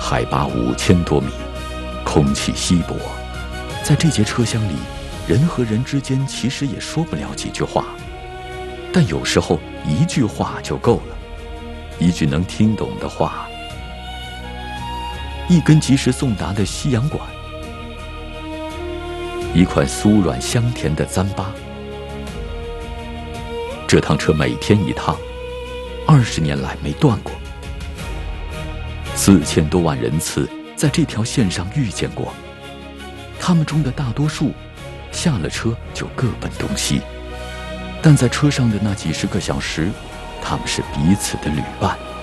海拔5000多米，空气稀薄。在这节车厢里，人和人之间其实也说不了几句话，但有时候一句话就够了，一句能听懂的话，一根及时送达的西洋馆，一款酥软香甜的糌粑。这趟车每天一趟，20年来没断过。4000多万人次在这条线上遇见过，他们中的大多数下了车就各奔东西，但在车上的那几10个小时，他们是彼此的旅伴。